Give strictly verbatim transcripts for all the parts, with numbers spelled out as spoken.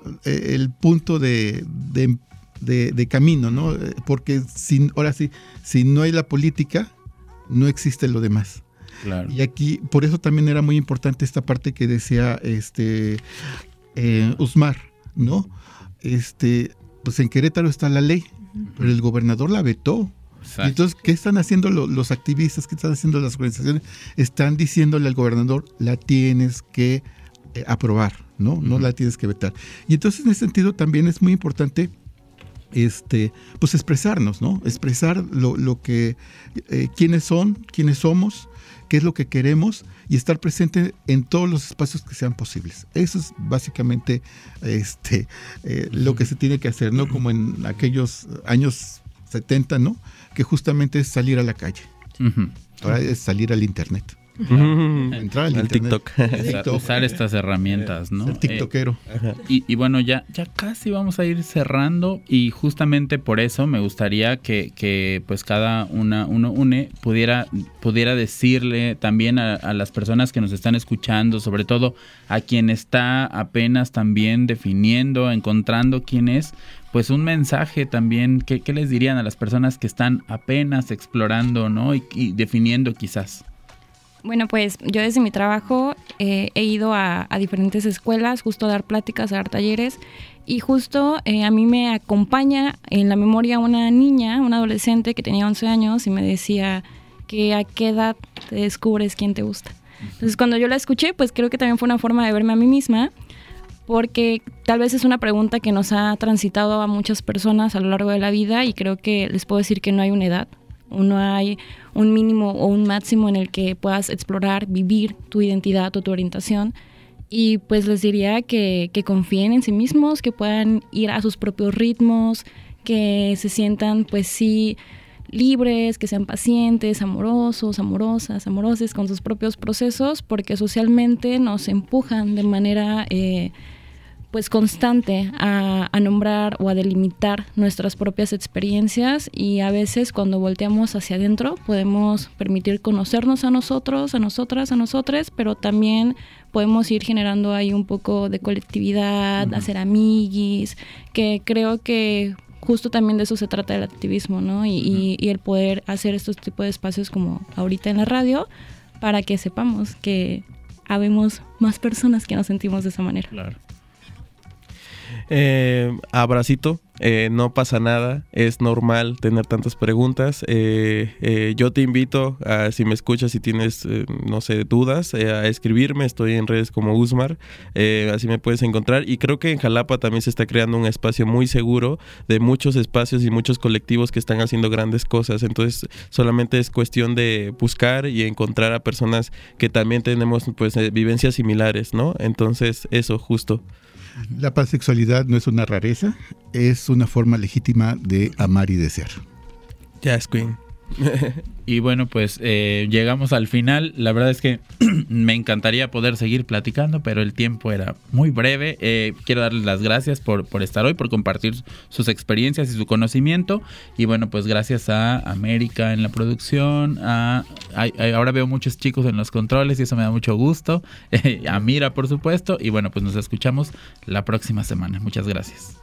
eh, el punto de, de, de, de camino, ¿no? Porque sin, ahora sí, si no hay la política, no existe lo demás. Claro. Y aquí, por eso también era muy importante esta parte que decía este eh, Usmar, ¿no? Este, pues en Querétaro está la ley, uh-huh. pero el gobernador la vetó. Exacto. Y entonces, ¿qué están haciendo los, los activistas? ¿Qué están haciendo las organizaciones? Están diciéndole al gobernador, la tienes que eh, aprobar, ¿no? Uh-huh. No la tienes que vetar. Y entonces, en ese sentido, también es muy importante este, pues expresarnos, ¿no? Expresar lo, lo que, eh, quiénes son, quiénes somos, qué es lo que queremos y estar presente en todos los espacios que sean posibles. Eso es básicamente este, eh, lo que se tiene que hacer, ¿no? Como en aquellos años setenta, ¿no? Que justamente es salir a la calle. Uh-huh. Ahora es salir al internet. Uh-huh. Entrar al, al internet. TikTok. TikTok. Usar estas herramientas, ¿no? El tiktokero. Eh, y, y bueno, ya, ya casi vamos a ir cerrando y justamente por eso me gustaría que, que pues cada una, uno une pudiera, pudiera decirle también a, a las personas que nos están escuchando, sobre todo a quien está apenas también definiendo, encontrando quién es, pues un mensaje también, ¿qué, qué les dirían a las personas que están apenas explorando, ¿no? Y, y definiendo quizás. Bueno, pues yo desde mi trabajo eh, he ido a, a diferentes escuelas, justo a dar pláticas, a dar talleres, y justo eh, a mí me acompaña en la memoria una niña, una adolescente que tenía once años y me decía que a qué edad te descubres quién te gusta. Entonces cuando yo la escuché, pues creo que también fue una forma de verme a mí misma, porque tal vez es una pregunta que nos ha transitado a muchas personas a lo largo de la vida y creo que les puedo decir que no hay una edad. No hay un mínimo o un máximo en el que puedas explorar, vivir tu identidad o tu orientación. Y pues les diría que, que confíen en sí mismos, que puedan ir a sus propios ritmos, que se sientan pues sí libres, que sean pacientes, amorosos, amorosas, amoroses con sus propios procesos, porque socialmente nos empujan de manera eh, pues constante a, a nombrar o a delimitar nuestras propias experiencias y a veces cuando volteamos hacia adentro podemos permitir conocernos a nosotros, a nosotras, a nosotres, pero también podemos ir generando ahí un poco de colectividad, uh-huh. hacer amiguis, que creo que justo también de eso se trata el activismo, ¿no? Y, uh-huh. y, y el poder hacer estos tipos de espacios como ahorita en la radio para que sepamos que habemos más personas que nos sentimos de esa manera. Claro. Eh, abracito, eh, no pasa nada, es normal tener tantas preguntas. Eh, eh, yo te invito a, si me escuchas, si tienes, eh, no sé, dudas, eh, a escribirme. Estoy en redes como Usmar, eh, así me puedes encontrar. Y creo que en Jalapa también se está creando un espacio muy seguro de muchos espacios y muchos colectivos que están haciendo grandes cosas. Entonces, solamente es cuestión de buscar y encontrar a personas que también tenemos, pues, eh, vivencias similares, ¿no? Entonces, eso, justo. La pansexualidad no es una rareza, es una forma legítima de amar y desear. Yes, Queen. Y bueno, pues eh, llegamos al final. La verdad es que me encantaría poder seguir platicando, pero el tiempo era muy breve. Eh, quiero darles las gracias por, por estar hoy, por compartir sus experiencias y su conocimiento. Y bueno, pues gracias a América en la producción. A, a, a ahora veo muchos chicos en los controles y eso me da mucho gusto. Eh, a Mira, por supuesto. Y bueno, pues nos escuchamos la próxima semana. Muchas gracias.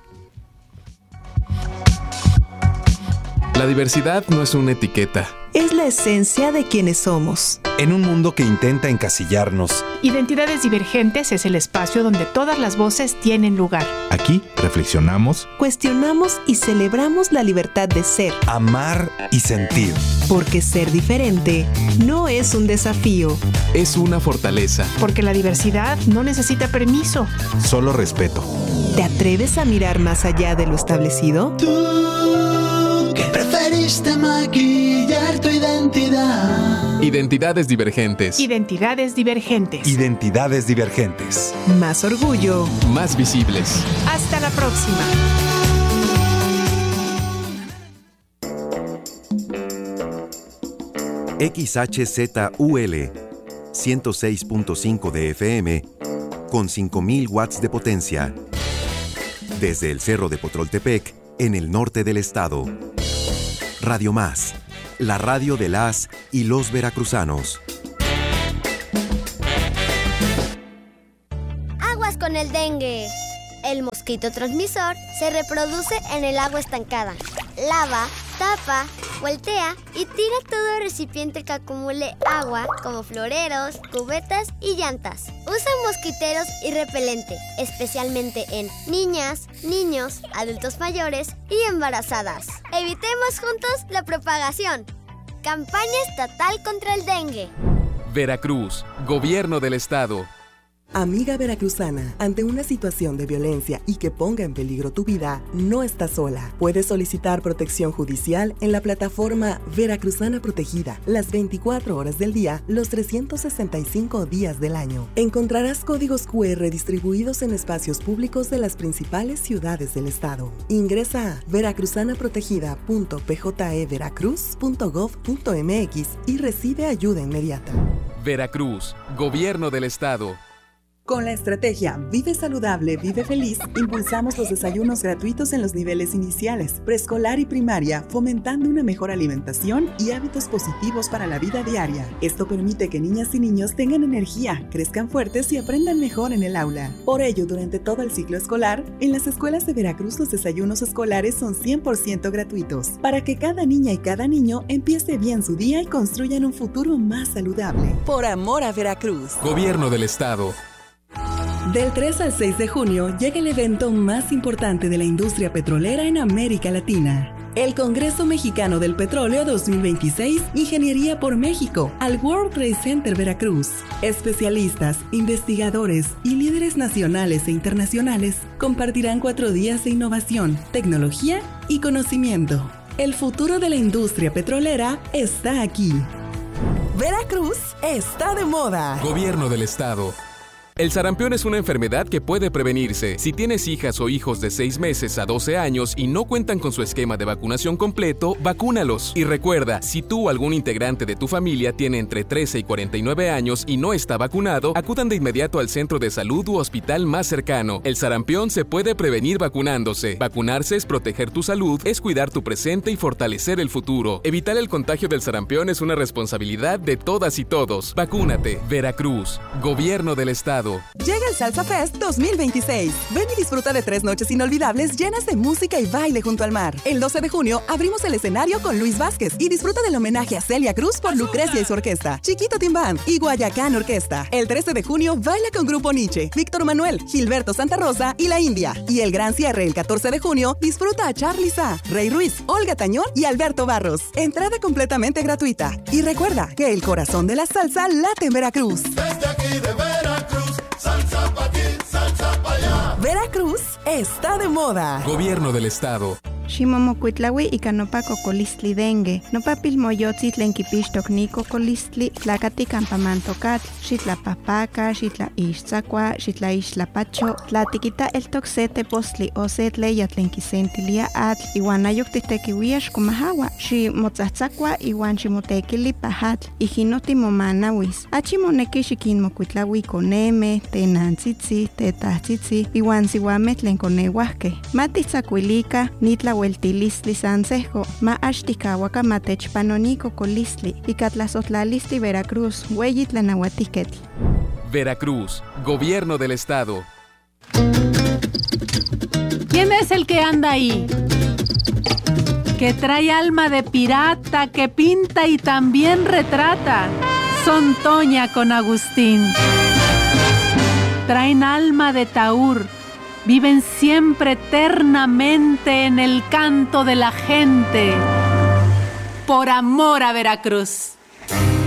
La diversidad no es una etiqueta. Es la esencia de quienes somos. En un mundo que intenta encasillarnos, Identidades Divergentes es el espacio donde todas las voces tienen lugar. aquí reflexionamos, Cuestionamos y celebramos la libertad de ser. amar y sentir. Porque ser diferente no es un desafío. Es una fortaleza. Porque la diversidad no necesita permiso. Solo respeto. ¿Te atreves a mirar más allá de lo establecido? Tú que preferiste maquillar tu identidad. Identidades Divergentes. Identidades Divergentes. Identidades divergentes. Más orgullo. Más visibles. Hasta la próxima. X H Z U L ciento seis punto cinco de F M con cinco mil watts de potencia. Desde el Cerro de Potroltepec, en el norte del estado. Radio Más, la radio de las y los veracruzanos. Aguas con el dengue. El mosquito transmisor se reproduce en el agua estancada. Lava, tapa, voltea y tira todo recipiente que acumule agua, como floreros, cubetas y llantas. Usa mosquiteros y repelente, especialmente en niñas, niños, adultos mayores y embarazadas. Evitemos juntos la propagación. Campaña estatal contra el dengue. Veracruz, Gobierno del Estado. Amiga veracruzana, ante una situación de violencia y que ponga en peligro tu vida, no estás sola. Puedes solicitar protección judicial en la plataforma Veracruzana Protegida, las veinticuatro horas del día, los trescientos sesenta y cinco días del año. Encontrarás códigos cu erre distribuidos en espacios públicos de las principales ciudades del estado. Ingresa a veracruzanaprotegida punto p j e veracruz punto gov punto m x y recibe ayuda inmediata. Veracruz, Gobierno del Estado. Con la estrategia Vive Saludable, Vive Feliz, impulsamos los desayunos gratuitos en los niveles iniciales, preescolar y primaria, fomentando una mejor alimentación y hábitos positivos para la vida diaria. Esto permite que niñas y niños tengan energía, crezcan fuertes y aprendan mejor en el aula. Por ello, durante todo el ciclo escolar, en las escuelas de Veracruz los desayunos escolares son cien por ciento gratuitos, para que cada niña y cada niño empiece bien su día y construyan un futuro más saludable. Por amor a Veracruz. Gobierno del Estado. Del tres al seis de junio llega el evento más importante de la industria petrolera en América Latina. El Congreso Mexicano del Petróleo dos mil veintiséis, Ingeniería por México, al World Trade Center Veracruz. Especialistas, investigadores y líderes nacionales e internacionales compartirán cuatro días de innovación, tecnología y conocimiento. El futuro de la industria petrolera está aquí. Veracruz está de moda. Gobierno del Estado. El sarampión es una enfermedad que puede prevenirse. Si tienes hijas o hijos de seis meses a doce años y no cuentan con su esquema de vacunación completo, vacúnalos. Y recuerda, si tú o algún integrante de tu familia tiene entre trece y cuarenta y nueve años y no está vacunado, acudan de inmediato al centro de salud u hospital más cercano. El sarampión se puede prevenir vacunándose. Vacunarse es proteger tu salud, es cuidar tu presente y fortalecer el futuro. Evitar el contagio del sarampión es una responsabilidad de todas y todos. Vacúnate. Veracruz, Gobierno del Estado. Llega el Salsa Fest dos mil veintiséis. Ven y disfruta de tres noches inolvidables llenas de música y baile junto al mar. El doce de junio abrimos el escenario con Luis Vázquez y disfruta del homenaje a Celia Cruz por Lucrecia y su orquesta, Chiquito Team Band y Guayacán Orquesta. El trece de junio baila con Grupo Nietzsche, Víctor Manuel, Gilberto Santa Rosa y La India. Y el gran cierre el catorce de junio disfruta a Charly Sa, Rey Ruiz, Olga Tañón y Alberto Barros. Entrada completamente gratuita. Y recuerda que el corazón de la salsa late en Veracruz. Desde aquí de Veracruz, salsa pa' aquí, salsa pa' allá. Veracruz está de moda. Gobierno del Estado. Ximomocuitlaui ika nopa cocolistli dengue, nopa pilmoyotzi tlen kipixtok ni cocolistli, tlakati campamantocatl, xitlapahpaca, xitlaixtzakua, xitlaixtlapacho, tlatikita eltok se tepostli o se tleya tlen kisentilia atl, iwan ayok titekiuia xkomahawa, ximotzatzakua iwan ximotekili pajatl, ijino timomanawis. Achi moneki xikinmokuitlaui koneme, tenantzitzi, tetahtzitzi, iwan siuameh tlen koneuahkeh. Matitzakuilika, nitla Hueltilistli Sansejo, ma Ashtikawaka Matechpanonico Colistli, y Catlazotlalisti Veracruz, Hueyitlanauatiquetl. Veracruz, Gobierno del Estado. ¿Quién es el que anda ahí? Que trae alma de pirata, que pinta y también retrata. Son Toña con Agustín. Traen alma de taur. Viven siempre eternamente en el canto de la gente. Por amor a Veracruz.